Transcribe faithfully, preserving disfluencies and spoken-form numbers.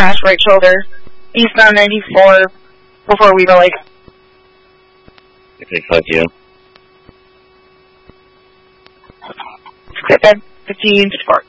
crash, right shoulder, eastbound ninety-four, before Weaver Lake. Okay, fuck you. Clear bed, fifteen, four.